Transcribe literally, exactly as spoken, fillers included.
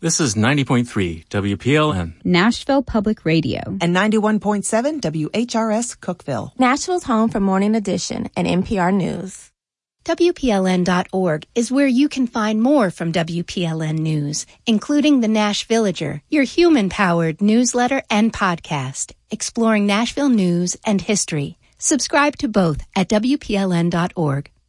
This is ninety point three W P L N. Nashville Public Radio. And ninety-one point seven W H R S Cookeville. Nashville's home for Morning Edition and N P R News. W P L N dot org is where you can find more from W P L N News, including the Nash Villager, your human-powered newsletter and podcast, exploring Nashville news and history. Subscribe to both at W P L N dot org.